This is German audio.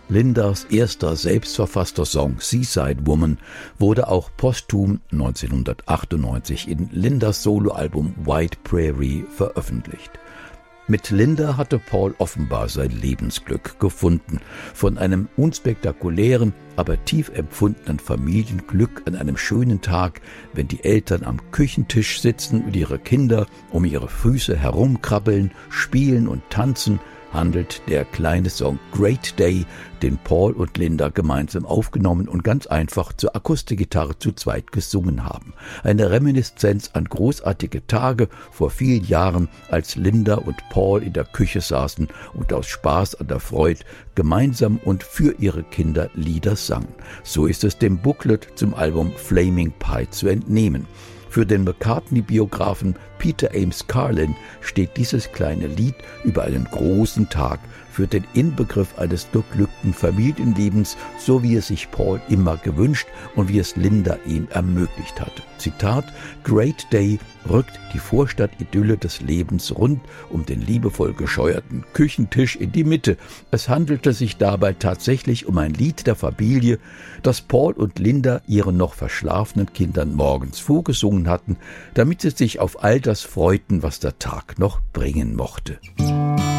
Lindas erster selbstverfasster Song Seaside Woman wurde auch posthum 1998 in Lindas Soloalbum White Prairie veröffentlicht. Mit Linda hatte Paul offenbar sein Lebensglück gefunden. Von einem unspektakulären, aber tief empfundenen Familienglück an einem schönen Tag, wenn die Eltern am Küchentisch sitzen und ihre Kinder um ihre Füße herumkrabbeln, spielen und tanzen, handelt der kleine Song Great Day, den Paul und Linda gemeinsam aufgenommen und ganz einfach zur Akustikgitarre zu zweit gesungen haben. Eine Reminiszenz an großartige Tage vor vielen Jahren, als Linda und Paul in der Küche saßen und aus Spaß an der Freude gemeinsam und für ihre Kinder Lieder sangen. So ist es dem Booklet zum Album Flaming Pie zu entnehmen. Für den McCartney-Biografen Peter Ames Carlin steht dieses kleine Lied über einen großen Tag, für den Inbegriff eines beglückten Familienlebens, so wie es sich Paul immer gewünscht und wie es Linda ihm ermöglicht hatte. Zitat: Great Day rückt die Vorstadt-Idylle des Lebens rund um den liebevoll gescheuerten Küchentisch in die Mitte. Es handelte sich dabei tatsächlich um ein Lied der Familie, das Paul und Linda ihren noch verschlafenen Kindern morgens vorgesungen hatten, damit sie sich auf all das freuten, was der Tag noch bringen mochte.